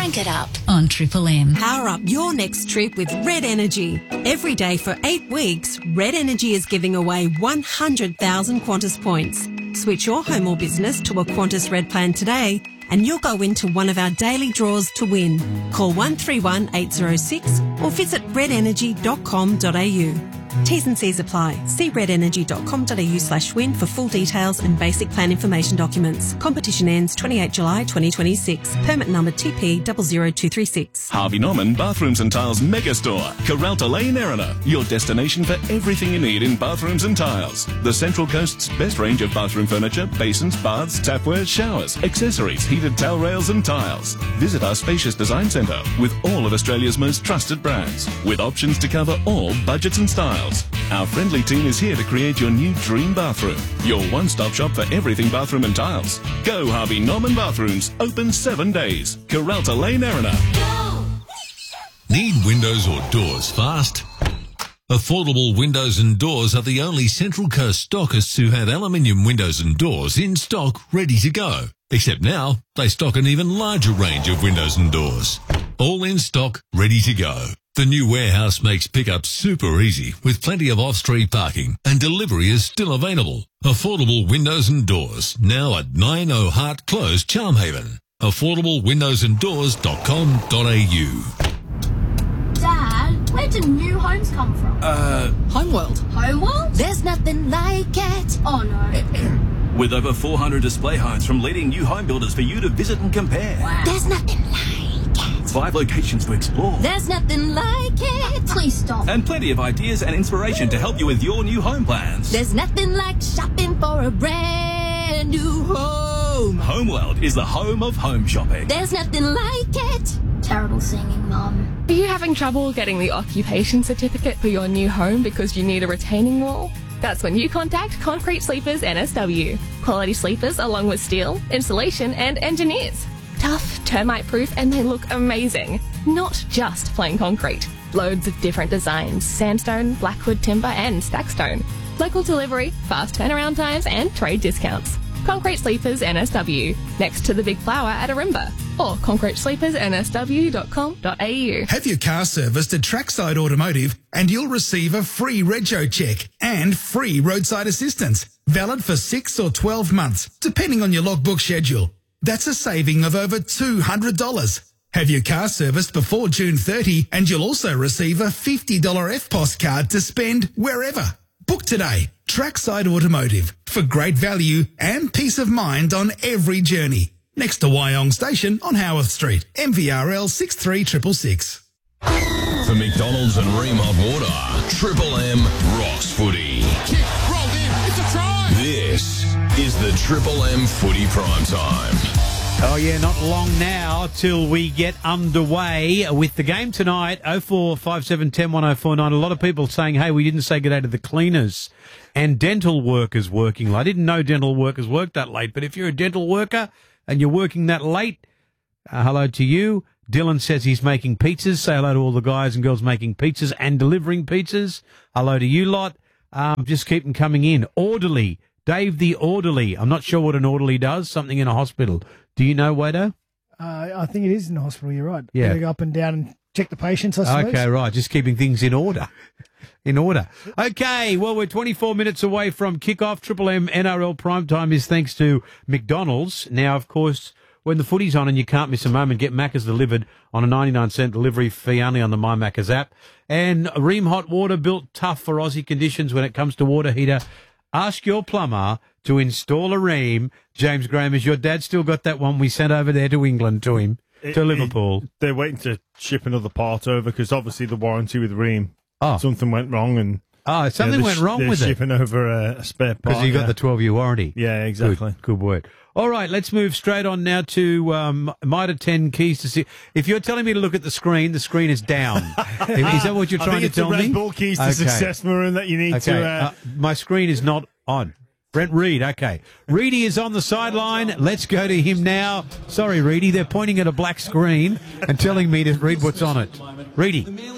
Crank It Up on Triple M. Power up your next trip with Red Energy. Every day for 8 weeks, Red Energy is giving away 100,000 Qantas points. Switch your home or business to a Qantas Red plan today and you'll go into one of our daily draws to win. Call 131 806 or visit redenergy.com.au. T's and C's apply. See redenergy.com.au/win for full details and basic plan information documents. Competition ends 28 July 2026. Permit number TP00236. Harvey Norman Bathrooms and Tiles Megastore. Karalta Lane, Erina. Your destination for everything you need in bathrooms and tiles. The Central Coast's best range of bathroom furniture, basins, baths, tapware, showers, accessories, heated towel rails and tiles. Visit our spacious design centre with all of Australia's most trusted brands, with options to cover all budgets and styles. Our friendly team is here to create your new dream bathroom. Your one-stop shop for everything bathroom and tiles. Go Harvey Norman Bathrooms. Open 7 days. Karalta Lane, Erina. Need windows or doors fast? Affordable Windows and Doors are the only Central Coast stockists who have aluminium windows and doors in stock ready to go. Except now, they stock an even larger range of windows and doors. All in stock, ready to go. The new warehouse makes pickup super easy with plenty of off-street parking and delivery is still available. Affordable Windows and Doors, now at 90 Hart Close, Charmhaven. AffordableWindowsandDoors.com.au. Dad, where do new homes come from? Homeworld. Homeworld? There's nothing like it. Oh no. With over 400 display homes from leading new home builders for you to visit and compare. Wow. There's nothing like it. 5 locations to explore. There's nothing like it. Please stop. And plenty of ideas and inspiration to help you with your new home plans. There's nothing like shopping for a brand new home. Homeworld is the home of home shopping. There's nothing like it. Terrible singing, Mum. Are you having trouble getting the occupation certificate for your new home because you need a retaining wall? That's when you contact Concrete Sleepers NSW. Quality sleepers along with steel, insulation and engineers. Tough, termite-proof, and they look amazing. Not just plain concrete. Loads of different designs, sandstone, blackwood timber and stackstone. Local delivery, fast turnaround times and trade discounts. Concrete Sleepers NSW, next to the Big Flower at Arimba, or concretesleepersnsw.com.au. Have your car serviced at Trackside Automotive and you'll receive a free rego check and free roadside assistance, valid for 6 or 12 months, depending on your logbook schedule. That's a saving of over $200. Have your car serviced before June 30 and you'll also receive a $50 FPOS card to spend wherever. Book today. Trackside Automotive for great value and peace of mind on every journey. Next to Wyong Station on Howarth Street. MVRL 63666. For McDonald's and Ream Hot Water, Triple M Ross Footy. Kick, rolled in, it's a try! This is the Triple M Footy Prime Time. Oh, yeah, not long now till we get underway with the game tonight. 0457 101049. A lot of people saying, hey, we didn't say good day to the cleaners and dental workers working late. I didn't know dental workers work that late, but if you're a dental worker and you're working that late, hello to you. Dylan says he's making pizzas. Say hello to all the guys and girls making pizzas and delivering pizzas. Hello to you lot. Just keep them coming in. Orderly. Dave the orderly. I'm not sure what an orderly does. Something in a hospital. Do you know, Wado? I think it is in the hospital, you're right. Yeah. They go up and down and check the patients, I suppose. Okay, right. Just keeping things in order. In order. Okay, well, we're 24 minutes away from kickoff. Triple M NRL Primetime is thanks to McDonald's. Now, of course, when the footy's on and you can't miss a moment, get Macca's delivered on a 99-cent delivery fee only on the My Macca's app. And Ream Hot Water, built tough for Aussie conditions when it comes to water heater. Ask your plumber to install a Ream. James Graham, has your dad still got that one we sent over there to England to him, to Liverpool? They're waiting to ship another part over because obviously the warranty with Ream, something went wrong. And something went wrong with it. They're shipping over a spare part. Because you got the 12-year warranty. Yeah, exactly. Good word. All right, let's move straight on now to Mitre 10 keys to see. If you're telling me to look at the screen is down. Is that what you're trying to tell me? I think it's the Red Bull keys to success, Maroon, that you need to... my screen is not on. Brent Reed, okay. Reedy is on the sideline. Let's go to him now. Sorry, Reedy, they're pointing at a black screen and telling me to read what's on it. Reedy. The Manly DNA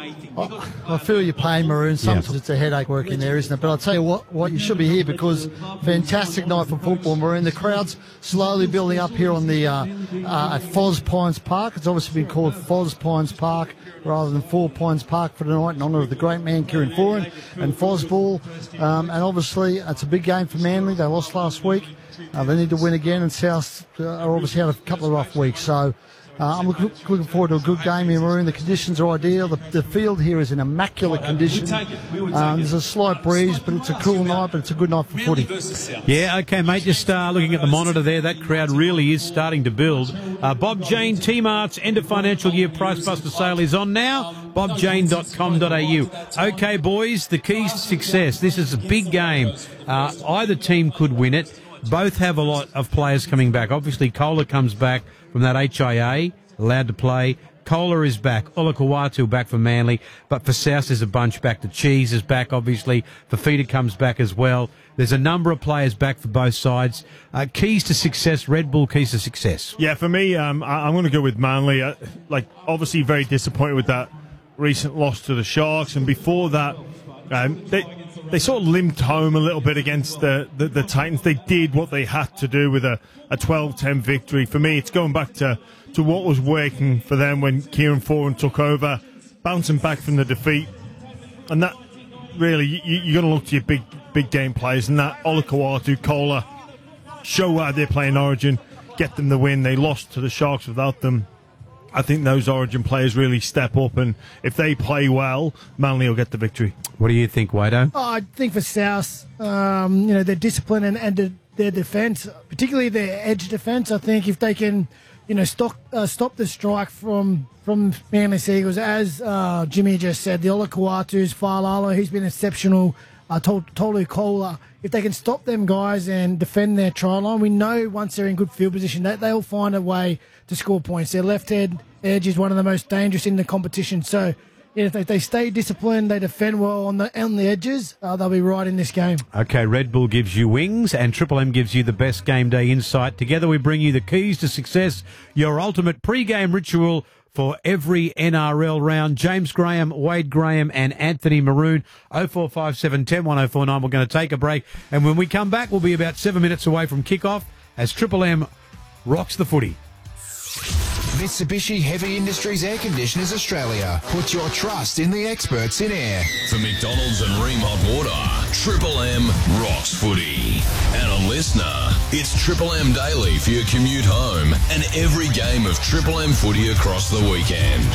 I feel your pain, Maroon. Sometimes it's a headache working there, isn't it? But I'll tell you what, you should be here because fantastic night for football, Maroon. The crowd's slowly building up here on the at Foz Pines Park. It's obviously been called Foz Pines Park rather than Four Pines Park for tonight in honour of the great man Kieran Foran and Fozball. And obviously it's a big game for Manly. They lost last week. They need to win again, and South are obviously had a couple of rough weeks. So I'm looking forward to a good game here, Maroon. The conditions are ideal. The field here is in immaculate condition. There's a slight breeze, but it's a cool night, but it's a good night for footy. Yeah, okay, mate. Just looking at the monitor there, that crowd really is starting to build. Bob Jane, T-Mart's end of financial year price buster sale is on now. bobjane.com.au. Okay, boys, the keys to success. This is a big game. Either team could win it. Both have a lot of players coming back. Obviously, Kohler comes back from that HIA, allowed to play. Kohler is back. Olakau'atu back for Manly. But for South, there's a bunch back. The Cheese is back, obviously. Fafita comes back as well. There's a number of players back for both sides. Keys to success, Red Bull keys to success. Yeah, for me, I'm going to go with Manly. Obviously very disappointed with that recent loss to the Sharks. And before that, they sort of limped home a little bit against the Titans. They did what they had to do with a 12-10 victory. For me, it's going back to what was working for them when Kieran Foran took over, bouncing back from the defeat. And that, really, you're going to look to your big game players, and that Olakau'atu, Kohler, show how they're playing Origin, get them the win. They lost to the Sharks without them. I think those Origin players really step up, and if they play well, Manly will get the victory. What do you think, Wado? I think for South, their discipline and their defence, particularly their edge defence, I think if they can, stop the strike from Manly Seagulls, as Jimmy just said, the Olakau'atus, Fa'alalo, he's been exceptional. Tolu Kohler, if they can stop them guys and defend their try line, we know once they're in good field position that they'll find a way to score points. Their left-hand edge is one of the most dangerous in the competition. So if they stay disciplined, they defend well on the edges, they'll be right in this game. Okay, Red Bull gives you wings and Triple M gives you the best game day insight. Together we bring you the keys to success, your ultimate pre-game ritual for every NRL round. James Graham, Wade Graham and Anthony Maroon, 0457 10 1049. We're going to take a break, and when we come back, we'll be about 7 minutes away from kickoff as Triple M rocks the footy. Mitsubishi Heavy Industries Air Conditioners Australia. Put your trust in the experts in air. For McDonald's and Ream Hot Water, Triple M rocks footy. And a listener, it's Triple M Daily for your commute home and every game of Triple M footy across the weekend.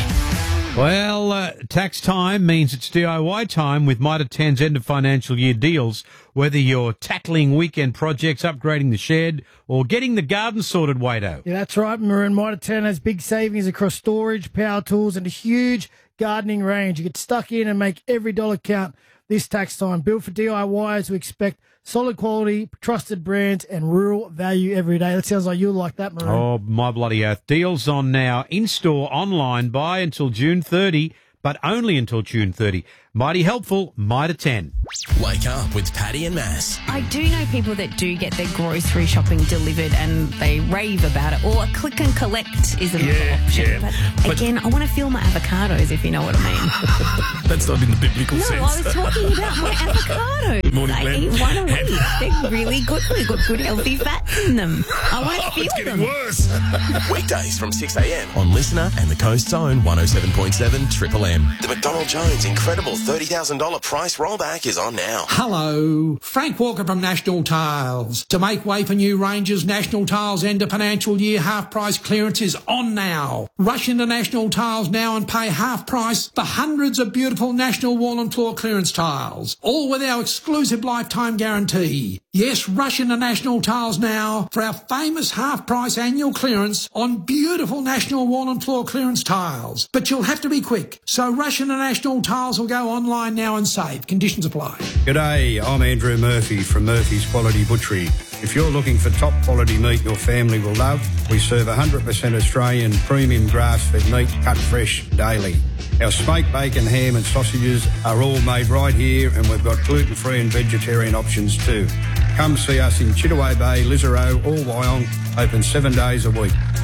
Well, tax time means it's DIY time with Mitre 10's end of financial year deals. Whether you're tackling weekend projects, upgrading the shed, or getting the garden sorted, Wado. Yeah, that's right, Maroon. Mitre 10 has big savings across storage, power tools, and a huge gardening range. You get stuck in and make every dollar count this tax time. Built for DIYers who expect solid quality, trusted brands, and rural value every day. That sounds like you'll like that, Maroon. Oh, my bloody earth. Deals on now. In-store, online, buy until June 30, but only until June 30. Mighty helpful, Mitre 10. Wake up with Paddy and Mass. I do know people that do get their grocery shopping delivered and they rave about it. Or a click and collect is another option. Yeah. But again, I want to feel my avocados, if you know what I mean. That's not in the biblical sense. No, I was talking about my avocados. Good morning, I Glenn. eat one a week. They're really good. They've got good healthy fats in them. I want to feel it's getting them. worse. Weekdays from 6 a.m. on Listener and the Coast's own 107.7 Triple M. The McDonald Jones incredible $30,000 price rollback is on now. Hello, Frank Walker from National Tiles. To make way for new ranges, National Tiles end of financial year half price clearance is on now. Rush into National Tiles now and pay half price for hundreds of beautiful National wall and floor clearance tiles, all with our exclusive lifetime guarantee. Yes, rush into National Tiles now for our famous half price annual clearance on beautiful National wall and floor clearance tiles. But you'll have to be quick, so rush into National Tiles or go online now and save. Conditions apply. G'day, I'm Andrew Murphy from Murphy's Quality Butchery. If you're looking for top quality meat your family will love, we serve 100% Australian premium grass-fed meat cut fresh daily. Our smoked bacon, ham and sausages are all made right here, and we've got gluten-free and vegetarian options too. Come see us in Chittaway Bay, Lisarow or Wyong, open 7 days a week.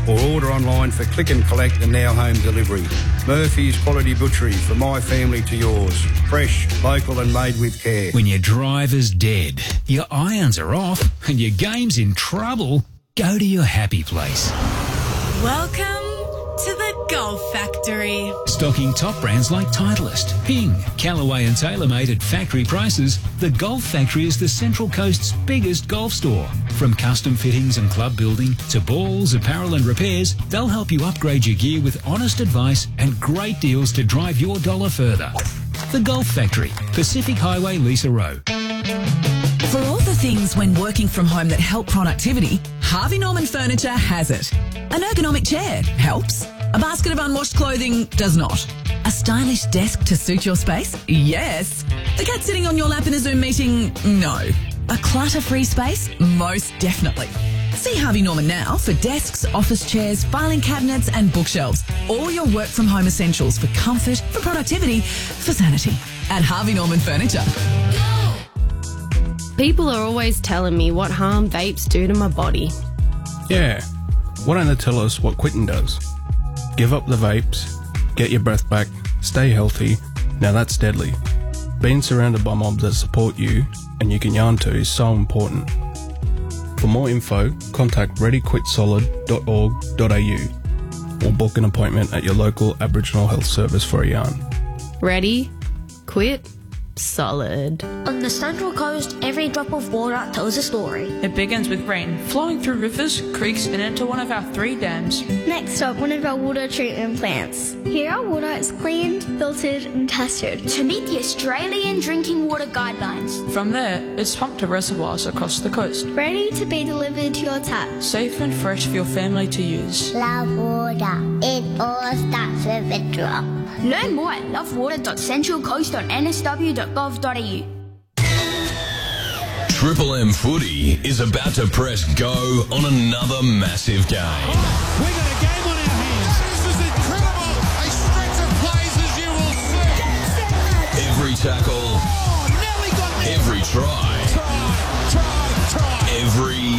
or order online for click and collect and now home delivery. Murphy's Quality Butchery, from my family to yours. Fresh, local and made with care. When your driver's dead, your irons are off and your game's in trouble, go to your happy place. Welcome to the Golf Factory. Stocking top brands like Titleist, Ping, Callaway and TaylorMade at factory prices, the Golf Factory is the Central Coast's biggest golf store. From custom fittings and club building to balls, apparel and repairs, they'll help you upgrade your gear with honest advice and great deals to drive your dollar further. The Golf Factory, Pacific Highway, Lisa Row. For all the things when working from home that help productivity, Harvey Norman Furniture has it. An ergonomic chair helps. A basket of unwashed clothing does not. A stylish desk to suit your space? Yes. The cat sitting on your lap in a Zoom meeting? No. A clutter-free space? Most definitely. See Harvey Norman now for desks, office chairs, filing cabinets and bookshelves. All your work from home essentials for comfort, for productivity, for sanity. At Harvey Norman Furniture. People are always telling me what harm vapes do to my body. Yeah. Why don't they tell us what quitting does? Give up the vapes, get your breath back, stay healthy. Now that's deadly. Being surrounded by mobs that support you and you can yarn to is so important. For more info, contact readyquitsolid.org.au or book an appointment at your local Aboriginal Health Service for a yarn. Ready, quit, solid. On the Central Coast, every drop of water tells a story. It begins with rain, flowing through rivers, creeks and into one of our 3 dams. Next up, one of our water treatment plants. Here our water is cleaned, filtered and tested to meet the Australian Drinking Water Guidelines. From there, it's pumped to reservoirs across the coast. Ready to be delivered to your tap. Safe and fresh for your family to use. Love water. It all starts with a drop. Learn more at lovewater.centralcoast.nsw.gov.au. Triple M Footy is about to press go on another massive game. We got a game on our hands. This is incredible. A stretch of plays as you will see. Every tackle, every try, every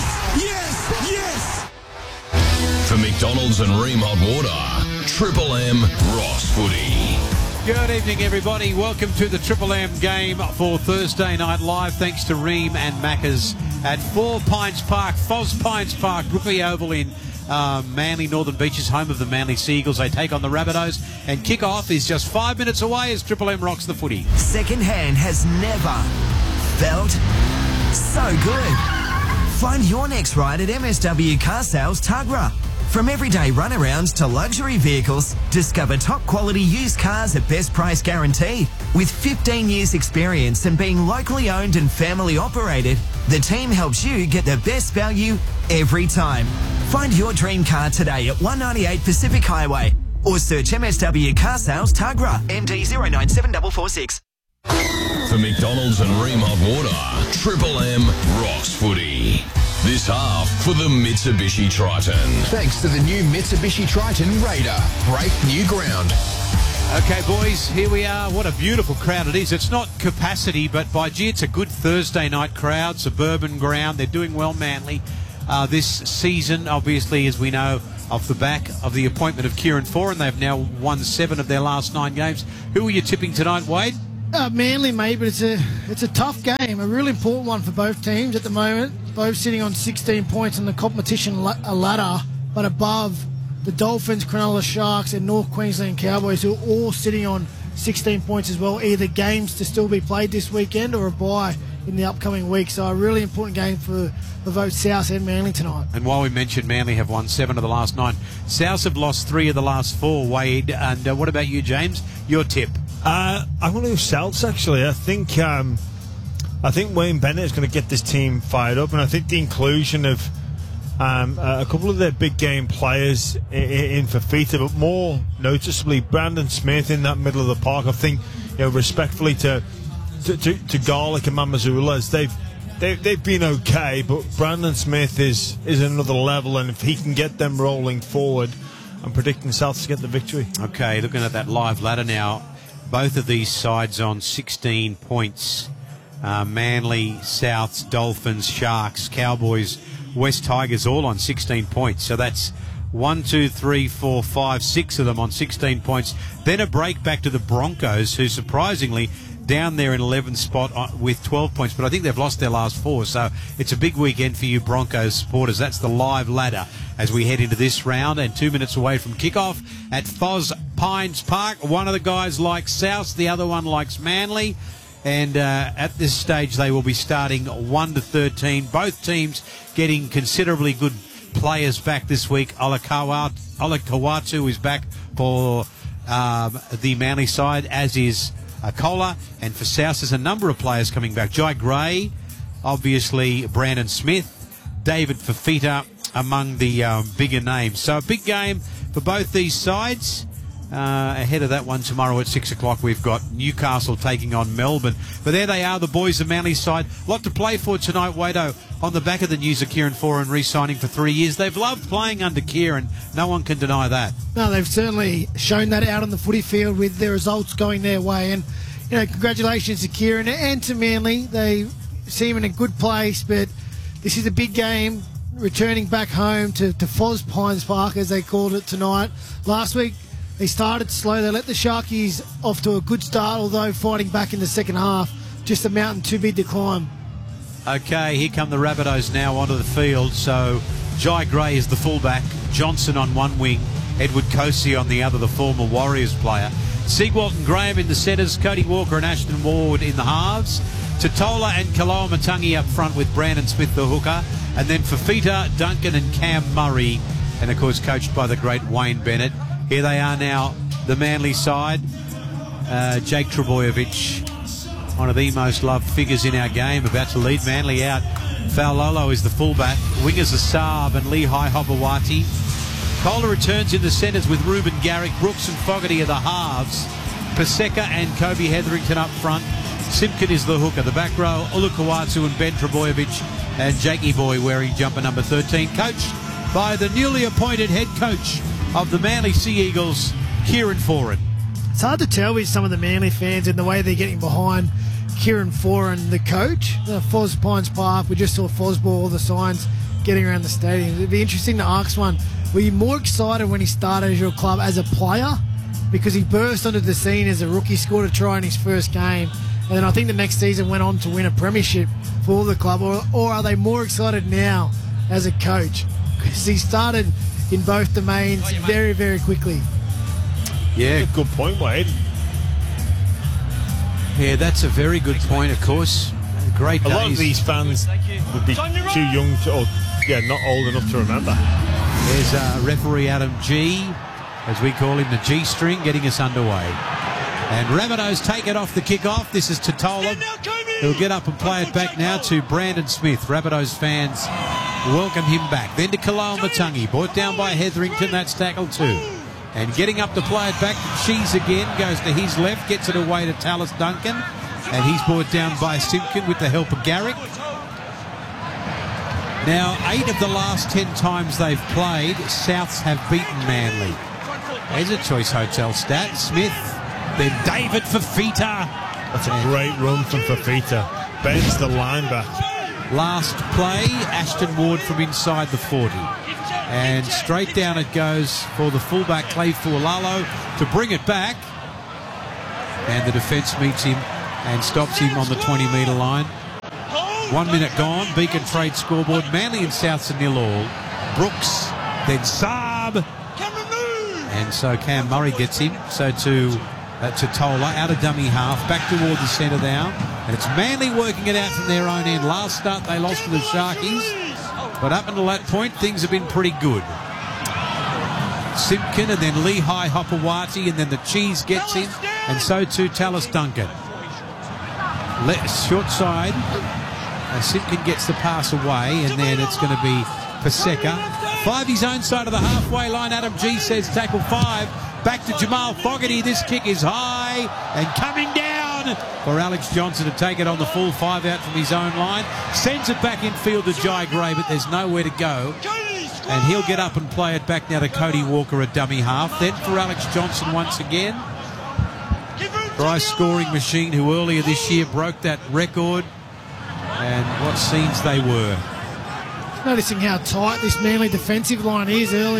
yes. For McDonald's and Ream Hot Water, Triple M Ross Footy. Good evening, everybody. Welcome to the Triple M game for Thursday Night Live. Thanks to Ream and Macca's at 4 Pines Park, Foz Pines Park, Rookie Oval in Manly, Northern Beaches, home of the Manly Seagulls. They take on the Rabbitohs, and kick-off is just 5 minutes away as Triple M rocks the footy. Second hand has never felt so good. Find your next ride at MSW Car Sales Tuggerah. From everyday runarounds to luxury vehicles, discover top quality used cars at best price guarantee. With 15 years experience and being locally owned and family operated, the team helps you get the best value every time. Find your dream car today at 198 Pacific Highway or search MSW Car Sales Tuggerah, MD 097446. For McDonald's and Ream Hot Water, Triple M rocks footy. This half for the Mitsubishi Triton. Thanks to the new Mitsubishi Triton Raider. Break new ground. Okay, boys, here we are. What a beautiful crowd it is. It's not capacity, but by gee, it's a good Thursday night crowd. Suburban ground. They're doing well, Manly, this season, obviously, as we know, off the back of the appointment of Kieran Foran. They've now won 7 of their last 9 games. Who are you tipping tonight, Wade? Manly, mate, but it's a tough game, a really important one for both teams at the moment. Both sitting on 16 points on the competition ladder, but above the Dolphins, Cronulla Sharks and North Queensland Cowboys, who are all sitting on 16 points as well. Either games to still be played this weekend or a bye in the upcoming week. So a really important game for both South and Manly tonight. And while we mentioned Manly have won 7 of the last 9, South have lost 3 of the last 4, Wade. And what about you, James? Your tip? I'm going to go Souths, actually. I think Wayne Bennett is going to get this team fired up, and I think the inclusion of a couple of their big game players in Fafita, but more noticeably Brandon Smith in that middle of the park. I think, respectfully to Garlic and Mamazula, they've been okay, but Brandon Smith is another level, and if he can get them rolling forward, I'm predicting Souths to get the victory. Okay, looking at that live ladder now. Both of these sides on 16 points. Manly, Souths, Dolphins, Sharks, Cowboys, West Tigers all on 16 points. So that's 1, 2, 3, 4, 5, 6 of them on 16 points. Then a break back to the Broncos, who surprisingly down there in 11th spot with 12 points, but I think they've lost their last 4, so it's a big weekend for you Broncos supporters. That's the live ladder as we head into this round, and 2 minutes away from kickoff at Foz Pines Park. One of the guys likes South, the other one likes Manly, and at this stage they will be starting 1 to 13. Both teams getting considerably good players back this week. Ola Kawatu is back for the Manly side, as is Kola, and for South there's a number of players coming back. Jai Gray, obviously Brandon Smith, David Fafita among the bigger names. So a big game for both these sides. Ahead of that one tomorrow at 6 o'clock, we've got Newcastle taking on Melbourne. But there they are, the boys of Manly side. A lot to play for tonight, Wado. On the back of the news of Kieran Foran re-signing for 3 years. They've loved playing under Kieran. No one can deny that. No, they've certainly shown that out on the footy field with their results going their way. And, you know, congratulations to Kieran and to Manly. They seem in a good place, but this is a big game. Returning back home to Foz Pines Park, as they called it tonight. Last week, they started slow. They let the Sharkies off to a good start, although fighting back in the second half. Just a mountain too big to climb. Okay, here come the Rabbitohs now onto the field. So Jai Gray is the fullback, Johnson on one wing, Edward Kosey on the other, the former Warriors player. Sigwalt and Graham in the centres, Cody Walker and Ashton Ward in the halves. Totola and Kaloa Matangi up front with Brandon Smith, the hooker. And then Fafita, Duncan and Cam Murray. And, of course, coached by the great Wayne Bennett. Here they are now, the Manly side. Jake Trebojevic, one of the most loved figures in our game, about to lead Manly out. Faulolo is the fullback. Wingers are Saab and Lehigh Hobawati. Kohler returns in the centres with Ruben Garrick. Brooks and Fogarty are the halves. Paseka and Kobe Hetherington up front. Simpkin is the hooker. The back row, Ulukwatu and Ben Trebojevic, and Jakey Boy wearing jumper number 13. Coached by the newly appointed head coach of the Manly Sea Eagles, Kieran Foran. It's hard to tell with some of the Manly fans and the way they're getting behind Kieran Foran, the coach. The Foz Pines Park, we just saw Fosball, all the signs getting around the stadium. It'd be interesting to ask one, were you more excited when he started as your club as a player? Because he burst onto the scene as a rookie, scored a try in his first game, and then I think the next season went on to win a premiership for the club. Or are they more excited now as a coach? Because he started in both domains very, very quickly. Yeah, good point, Wade. Yeah, that's a very good point, of course. Great days. A lot of these fans would be too young to, or not old enough to remember. There's referee Adam G, as we call him, the G string, getting us underway. And Rabbitohs take it off the kick-off. This is Totola, who'll get up and play it back now to Brandon Smith. Rabbitohs fans welcome him back. Then to Kaloa Matangi, brought down by Hetherington. That's tackle 2. And getting up to play it back to Cheese again, goes to his left, gets it away to Tallis Duncan. And he's brought down by Simpkin with the help of Garrick. Now, 8 of the last 10 times they've played, Souths have beaten Manly. There's a Choice Hotel stat. Smith, then David Fafita. That's a great run from Fafita. Bends the line back. Last play, Ashton Ward from inside the 40. And straight down it goes for the fullback, Clay Fualalo, to bring it back. And the defence meets him and stops him on the 20-metre line. 1 minute gone. Beacon Trade scoreboard. Manly and Souths are 0-all. Brooks, then Saab. And so Cam Murray gets him. So to Tola, out of dummy half, back toward the centre now. And it's Manly working it out from their own end. Last start they lost to the Sharkies. But up until that point, things have been pretty good. Simpkin and then Lehigh Hopawati, and then the Cheese gets him. And so too Tallis Duncan. Short side. Simpkin gets the pass away, and then it's going to be Paseka. 5 his own side of the halfway line. Adam G says tackle 5. Back to Jamal Fogarty. This kick is high and coming down for Alex Johnson to take it on the full 5 out from his own line. Sends it back in field to Jai Gray, but there's nowhere to go. And he'll get up and play it back now to Cody Walker, a dummy half. Then for Alex Johnson once again. Bryce scoring machine, who earlier this year broke that record. And what scenes they were. Noticing how tight this Manly defensive line is early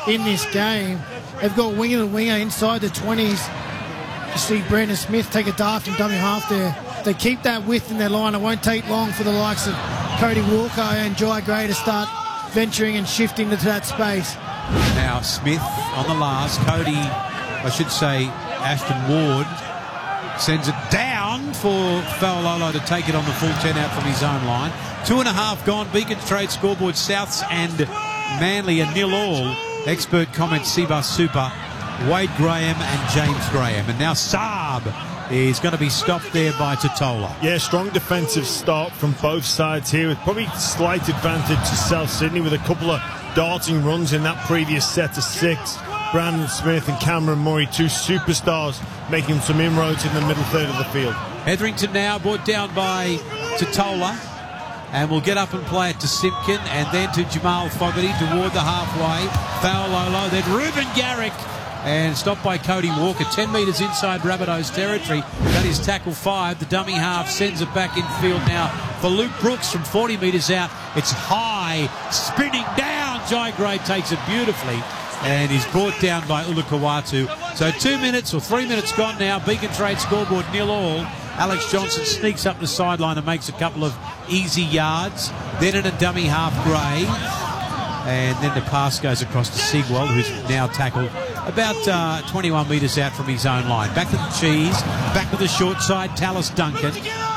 in this game. They've got winger to winger inside the 20s. You see Brandon Smith take a dart from dummy half there. They keep that width in their line. It won't take long for the likes of Cody Walker and Jai Gray to start venturing and shifting into that space. Now Smith on the last. Cody, I should say Ashton Ward, sends it down for Faololo to take it on the full 10 out from his own line. 2.5 gone. Beacon Trade scoreboard. Souths and Manly a 0-all. Expert comments Seabus Super, Wade Graham and James Graham. And now Saab is going to be stopped there by Totola. Yeah, strong defensive start from both sides here, with probably slight advantage to South Sydney with a couple of darting runs in that previous set of 6. Brandon Smith and Cameron Murray, 2 superstars, making some inroads in the middle third of the field. Hetherington now brought down by Totola, and will get up and play it to Simpkin and then to Jamal Fogarty toward the halfway. Faololo, then Ruben Garrick, and stopped by Cody Walker. 10 metres inside Rabbitohs territory. That is tackle 5. The dummy half sends it back in field now for Luke Brooks from 40 metres out. It's high, spinning down. Jai Gray takes it beautifully and is brought down by Ulukuwatu. So 2 minutes or 3 minutes gone now. Beacon Trade scoreboard 0-all. Alex Johnson sneaks up the sideline and makes a couple of easy yards. Then in a dummy half, Gray. And then the pass goes across to Sigwald, who's now tackled about 21 metres out from his own line. Back to the cheese, back to the short side, Tallis Duncan.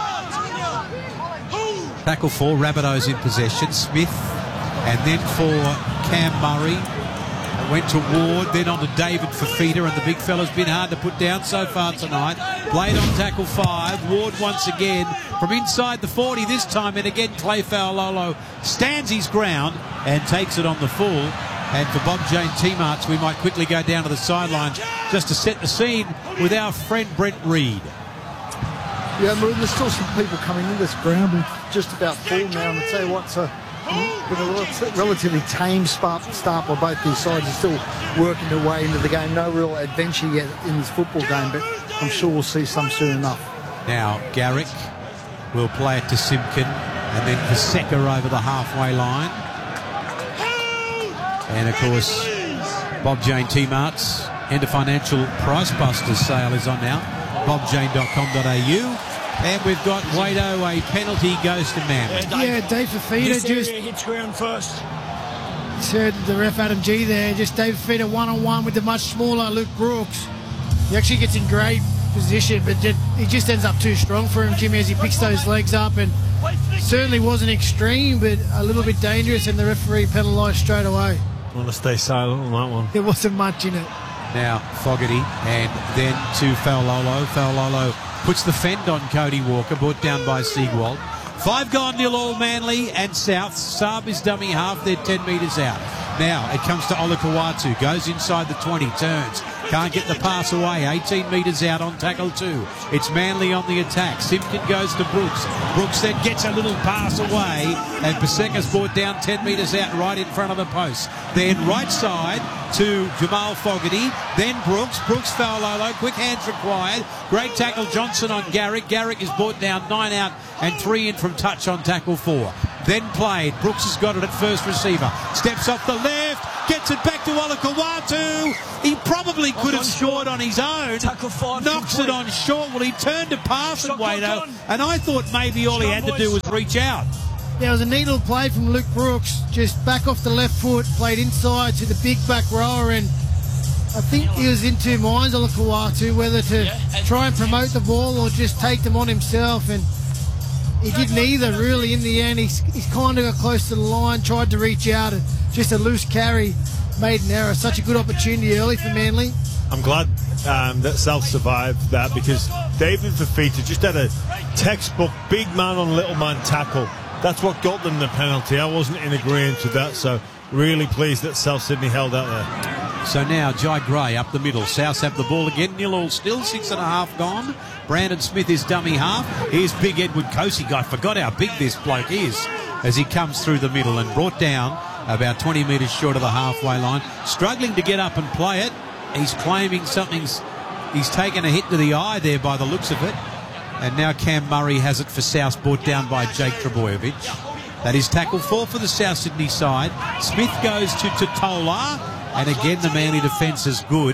Tackle 4, Rabbitohs in possession. Smith, and then for Cam Murray. Went to Ward, then on to David Fafita, and the big fella's been hard to put down so far tonight. Played on tackle 5. Ward once again from inside the 40 this time, and again Clay Faololo stands his ground and takes it on the full. And for Bob Jane T-Marts, we might quickly go down to the sideline just to set the scene with our friend Brent Reid. Yeah, Maroon, there's still some people coming in this ground. We're just about full now, and I tell you what, been a relatively tame start by both these sides. They're still working their way into the game. No real adventure yet in this football game, but I'm sure we'll see some soon enough. Now Garrick will play it to Simpkin, and then Paseka over the halfway line. And of course, Bob Jane T-Marts and a financial Price Busters sale is on now. bobjane.com.au. And we've got Wado, a penalty goes to Manly. Yeah, Dave Fafita just hits ground first. Just heard the ref Adam G there. Just Dave Fafita one-on-one with the much smaller Luke Brooks. He actually gets in great position, but he just ends up too strong for him, Jimmy, as he picks those legs up. And certainly wasn't extreme, but a little bit dangerous, and the referee penalised straight away. I want to stay silent on that one. There wasn't much in it. Now Fogarty, and then to Faololo. Faololo puts the fend on Cody Walker, brought down by Sigwald. 5 gone, 0-all Manly and South. Saab is dummy half, they're 10 metres out. Now it comes to Olukuwatu, goes inside the 20, turns. Can't get the pass away, 18 metres out on tackle 2. It's Manly on the attack. Simpkin goes to Brooks. Brooks then gets a little pass away, and Paseka's brought down 10 metres out right in front of the post. Then right side to Jamal Fogarty, then Brooks. Brooks Faololo, quick hands required. Great tackle Johnson on Garrick. Garrick is brought down 9 out and 3 in from touch on tackle 4. Then played. Brooks has got it at first receiver. Steps off the left, gets it back to Olukuwatu. He probably could have scored on his own. Knocks it on short. Well, he turned to pass it, Wado, and I thought maybe all he had to do was reach out. There was a neat little play from Luke Brooks, just back off the left foot, played inside to the big back rower, and I think he was in 2 minds, Olukuwatu, whether to try and promote the ball or just take them on himself, and he did neither really in the end. He's kind of got close to the line, tried to reach out, and just a loose carry made an error. Such a good opportunity early for Manly. I'm glad that South survived that, because David Fafita just had a textbook big man on little man tackle. That's what got them the penalty. I wasn't in agreement with that, so really pleased that South Sydney held out there. So now Jai Gray up the middle. Souths have the ball again. 0-all still, 6.5 gone. Brandon Smith is dummy half. Here's big Edward Kosey. I forgot how big this bloke is as he comes through the middle and brought down about 20 metres short of the halfway line. Struggling to get up and play it. He's claiming he's taken a hit to the eye there by the looks of it. And now Cam Murray has it for South, brought down by Jake Trebojevic. That is tackle 4 for the South Sydney side. Smith goes to Totola, And again, the Manly defence is good.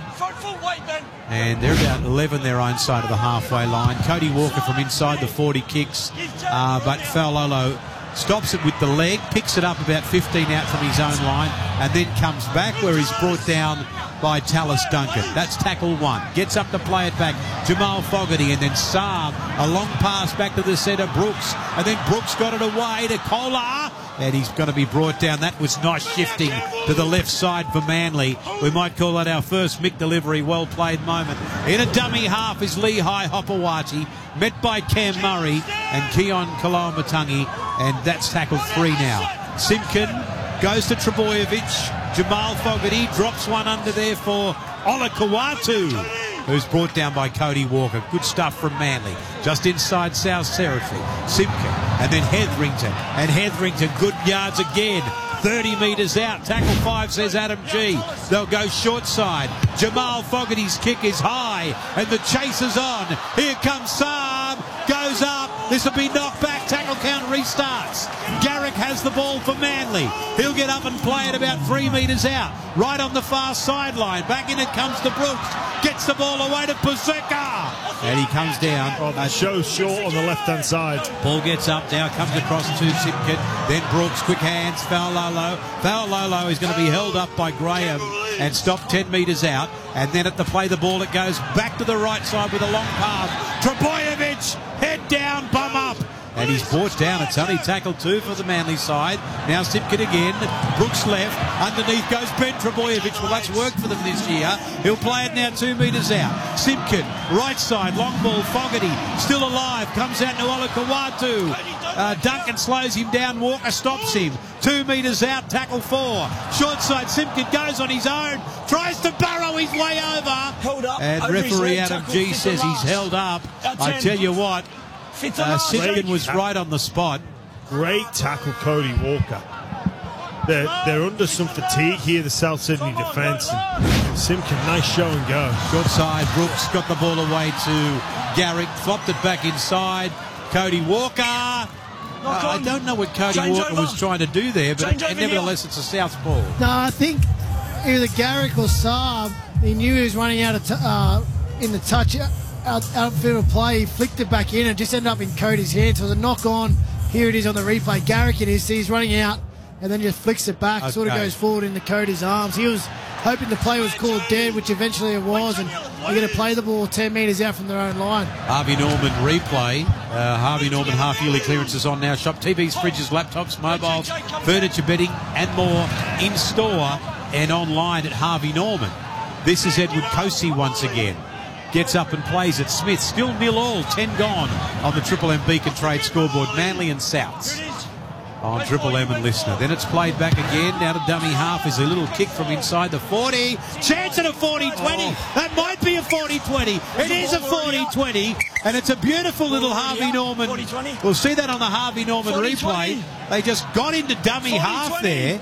And they're about 11 their own side of the halfway line. Cody Walker from inside the 40 kicks, but Faulolo stops it with the leg, picks it up about 15 out from his own line, and then comes back where he's brought down by Tallis Duncan. That's tackle one. Gets up to play it back. Jamal Fogarty, and then Saab. A long pass back to the centre, Brooks. And then Brooks got it away to Kolar. And he's going to be brought down. That was nice shifting to the left side for Manly. We might call that our first Mick delivery well played moment. In a dummy half is Lehigh Hopewati, met by Cam Murray and Keon Kalamatangi, and that's tackle 3 now. Simpkin goes to Trebojevic. Jamal Fogarty drops one under there for Olakawatu, who's brought down by Cody Walker. Good stuff from Manly. Just inside South Territory. Simpkin and then Hetherington. And Hetherington, good yards again. 30 metres out. Tackle 5, says Adam G. They'll go short side. Jamal Fogarty's kick is high and the chase is on. Here comes Saab. Goes up. This will be knocked back. Tackle count restarts. Garrick has the ball for Manly. He'll get up and play it about 3 metres out. Right on the far sideline. Back in it comes to Brooks. Gets the ball away to Paseka. And he comes down. Show short on the left-hand side. Ball gets up now. Comes across to Simpkin. Then Brooks. Quick hands. Faulolo. Faulolo is going to be held up by Graham and stopped 10 metres out. And then at the play the ball, it goes back to the right side with a long pass. Trebojevic. Head down. Bum up. And he's brought down. It's only tackle 2 for the Manly side. Now Simpkin again. Brooks left. Underneath goes Ben Trebojevic. Well, that's worked for them this year. He'll play it now 2 metres out. Simpkin, right side, long ball. Fogarty, still alive. Comes out to Olakawatu. Duncan slows him down. Walker stops him. 2 metres out. Tackle 4. Short side. Simpkin goes on his own. Tries to burrow his way over. And referee Adam G says he's held up. I tell you what. Simpkin was right on the spot. Great tackle, Cody Walker. They're under some fatigue here, the South Sydney defence. Simpkin, nice show and go. Short side, Brooks got the ball away to Garrick, flopped it back inside. Cody Walker. I don't know what Cody Walker was trying to do there, but nevertheless it's a South ball. No, I think either Garrick or Saab, he knew he was running out of in the touch. Outfield play, he flicked it back in and just ended up in Cody's hands. So it was a knock on. Here it is on the replay. Garrick it is. He's running out and then just flicks it back. Sort of goes forward into Cody's arms. He was hoping the play was called dead, which eventually it was, and they're going to play the ball 10 metres out from their own line. Harvey Norman replay. Harvey Norman half-yearly clearances on now. Shop TVs, fridges, laptops, mobiles, furniture, bedding and more in store and online at Harvey Norman. This is Edward Cossey once again. Gets up and plays it. Smith still 0-all, 10 gone on the Triple M Beacon Trade scoreboard. Manly and Souths on Triple M and Listener. Then it's played back again. Now to dummy half is a little kick from inside the 40. Chance at a 40-20. That might be a 40-20. It is a 40-20. And it's a beautiful little Harvey Norman. We'll see that on the Harvey Norman replay. They just got into dummy half there.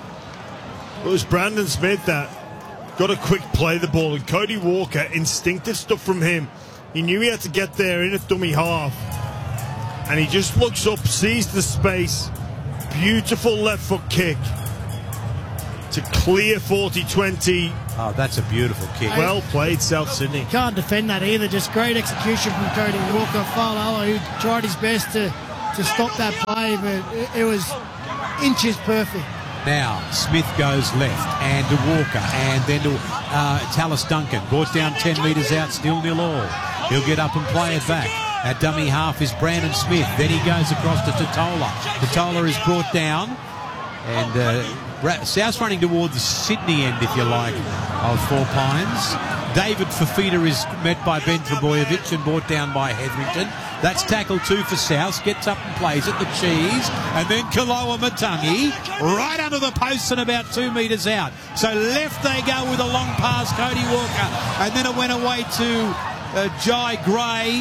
It was Brandon Smith that got a quick play the ball, and Cody Walker, instinctive stuff from him. He knew he had to get there in a dummy half, and he just looks up, sees the space. Beautiful left foot kick to clear 40-20. Oh, that's a beautiful kick. Well played, South Sydney. Can't defend that either. Just great execution from Cody Walker. Faulolo, who tried his best to stop that play, but it was inches perfect. Now, Smith goes left, and to Walker, and then to Tallis Duncan. Brought down 10 metres out, still 0-all. He'll get up and play it back. At dummy half is Brandon Smith. Then he goes across to Totola. Totola is brought down, and South's running toward the Sydney end, if you like, of Four Pines. David Fafita is met by Ben Trebojevic and brought down by Hetherington. That's tackle 2 for South. Gets up and plays it. The cheese. And then Kaloa Matangi right under the posts and about 2 metres out. So left they go with a long pass, Cody Walker. And then it went away to Jai Gray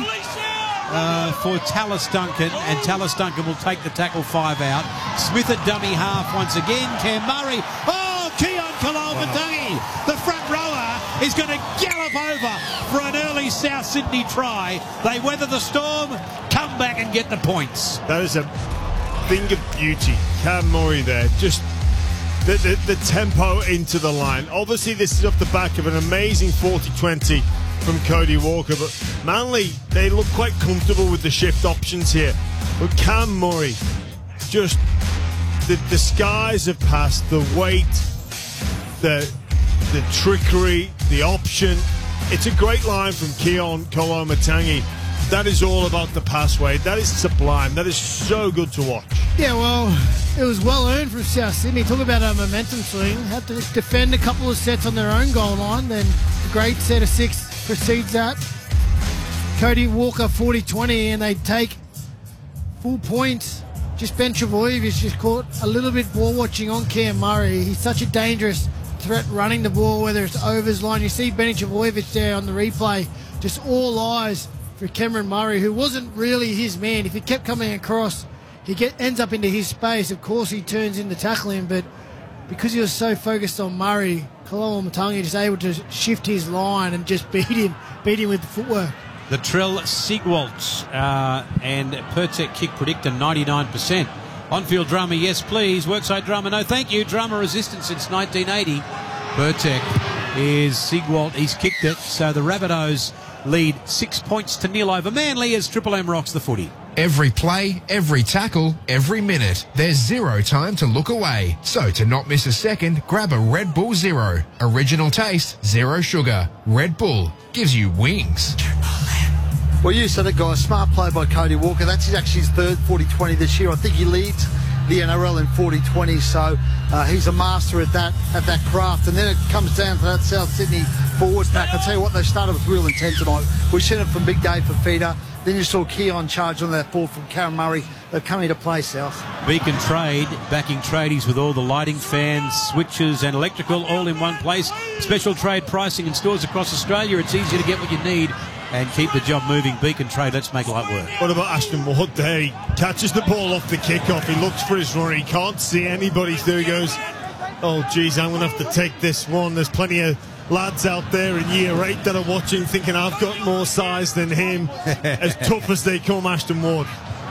for Tallis Duncan. And Tallis Duncan will take the tackle 5 out. Smith at dummy half once again. Cam Murray. Oh, Keon Kaloa Matangi. The front rower is going to gallop over for an early South Sydney try. They weather the storm, come back and get the points. That is a thing of beauty. Cam Murray there, just the tempo into the line. Obviously, this is off the back of an amazing 40-20 from Cody Walker, but Manly, they look quite comfortable with the shift options here. But Cam Murray, just the skies have passed, the weight, the trickery, the option. It's a great line from Keon Koloamatangi. That is all about the passway. That is sublime. That is so good to watch. Yeah, well, it was well earned from South Sydney. Talk about a momentum swing. Had to defend a couple of sets on their own goal line. Then a great set of 6 precedes that. Cody Walker 40-20, and they take full points. Just Ben Trbojevic just caught a little bit ball watching on Cam Murray. He's such a dangerous threat running the ball, whether it's overs line. You see Benny Trbojevic there on the replay. Just all eyes for Cameron Murray, who wasn't really his man. If he kept coming across, he ends up into his space. Of course, he turns in to tackle him, but because he was so focused on Murray, Koloamatangi just able to shift his line and just beat him with the footwork. The Trell Sigwalt and Pertek kick predictor 99%. On-field drama, yes please. Workside drama, no thank you. Drama resistant since 1980. Pertek is Sigwalt. He's kicked it. So the Rabbitohs lead 6-0 over Manly as Triple M rocks the footy. Every play, every tackle, every minute. There's zero time to look away. So to not miss a second, grab a Red Bull Zero. Original taste, zero sugar. Red Bull gives you wings. Well, you said it, guys. Smart play by Cody Walker. That's actually his third 40-20 this year. I think he leads the NRL in 40-20, so he's a master at that craft. And then it comes down to that South Sydney forward pack. I'll tell you what, they started with real intent tonight. We've seen it from Big Dave Fafita. Then you saw Keon charge on that ball from Karen Murray. They're coming to play, South. Beacon Trade, backing tradies with all the lighting, fans, switches and electrical all in one place. Special trade pricing in stores across Australia. It's easy to get what you need and keep the job moving. Beacon Trade, let's make light work. What about Ashton Ward there? He catches the ball off the kickoff. He looks for his runner. He can't see anybody, so he goes, oh, geez, I'm going to have to take this one. There's plenty of lads out there in year 8 that are watching thinking I've got more size than him. As tough as they come, Ashton Ward.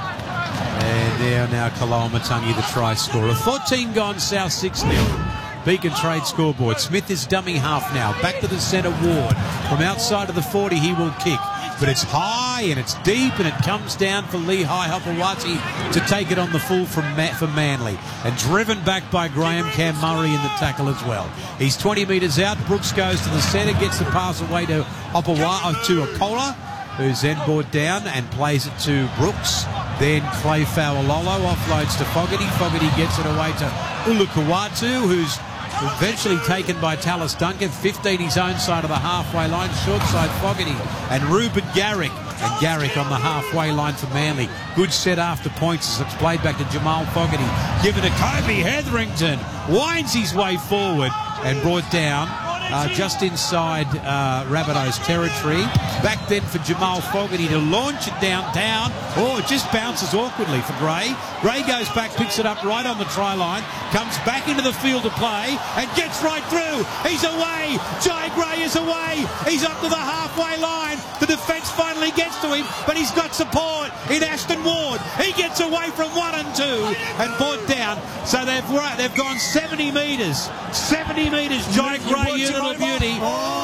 And there now Koloamatangi, the try scorer. 14 gone, South 6-0. Beacon Trade scoreboard. Smith is dummy half now. Back to the centre, Ward. From outside of the 40, he will kick. But it's high and it's deep and it comes down for Lehigh Hopewati to take it on the full for Manly. And driven back by Graham Cam Murray in the tackle as well. He's 20 metres out. Brooks goes to the centre, gets the pass away to Akola, who's then brought down and plays it to Brooks. Then Clay Faualolo offloads to Fogarty. Fogarty gets it away to Ulukuwatu, who's eventually taken by Tallis Duncan. 15 his own side of the halfway line. Short side Fogarty and Ruben Garrick. And Garrick on the halfway line for Manly. Good set after points as it's played back to Jamal Fogarty. Given to Kobe Hetherington. Winds his way forward and brought down just inside Rabbitohs territory. Back then for Jamal Fogarty to launch it down. Oh, it just bounces awkwardly for Gray. Gray goes back, picks it up right on the try line, comes back into the field to play and gets right through. He's away. Jai Gray is away. He's up to the halfway line. The defence finally gets to him, but he's got support in Ashton Ward. He gets away from 1 and 2 and brought down. So they've gone 70 metres. 70 metres. Jai Gray, unit of beauty.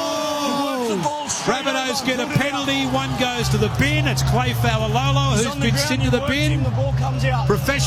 Rabbitohs get a penalty. One goes to the bin. It's Clay Faualolo who's been sent to the bin. Professional.